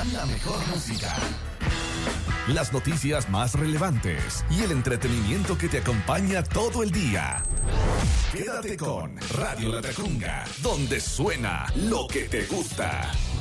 La mejor música, las noticias más relevantes y el entretenimiento que te acompaña todo el día. Quédate con Radio La Tacunga, donde suena lo que te gusta.